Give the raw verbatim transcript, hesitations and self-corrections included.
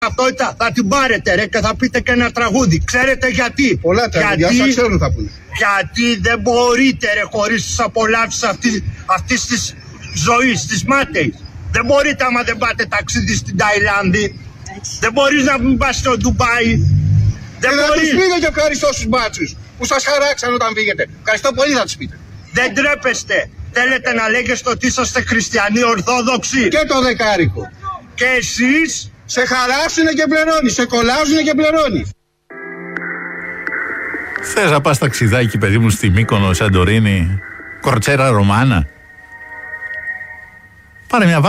ταυτότητα θα την πάρετε ρε και θα πείτε και ένα τραγούδι. Ξέρετε γιατί? Πολλά τραγούδια, όσα ξέρουν θα πούνε. Γιατί δεν μπορείτε ρε χωρίς τις απολαύσεις αυτής, αυτής της ζωής, της μάταιης. Δεν μπορείτε άμα δεν πάτε ταξίδι στην Ταϊλάνδη. Δεν μπορείς να μην πας στο Ντουμπάι. Δεν και μπορείς. Θα τους πείτε και ευχαριστώ στους μπάτσους που σας χαράξαν όταν φύγετε. Ευχαριστώ πολύ θα τους πείτε. Δεν τρέπεστε. Θέλετε να λέγεστε ότι είσαστε χριστιανοί ορθόδοξοι. Και το δεκάρικο. Και εσείς. Σε χαράσουνε και πληρώνεις, σε κολλάζουνε και πληρώνεις. Θες να πας ταξιδάκι, παιδί μου, στη Μύκονο, Σαντορίνη, Κορτσέρα Ρωμάνα? Πάρε μια